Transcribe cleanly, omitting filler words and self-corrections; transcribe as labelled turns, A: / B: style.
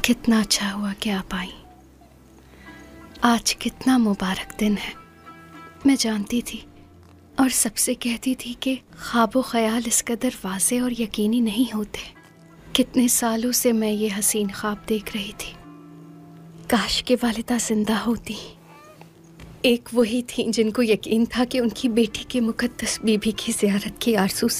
A: कितना अच्छा हुआ कि आप आई। आज कितना मुबारक दिन है। मैं जानती थी और सबसे कहती थी कि ख्वाब ख्याल इस कदर वाज़े और यकीनी नहीं होते। कितने सालों से मैं ये हसीन ख्वाब देख रही थी। काश के वालिदा जिंदा होती। एक वही थी जिनको यकीन था कि उनकी बेटी के मुक़द्दस बीबी की ज़ियारत की आरज़ू